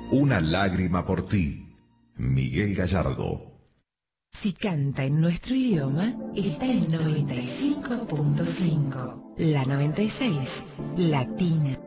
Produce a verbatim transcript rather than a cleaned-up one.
Una lágrima por ti. Miguel Gallardo. Si canta en nuestro idioma, está en noventa y cinco punto cinco. La noventa y seis, Latina.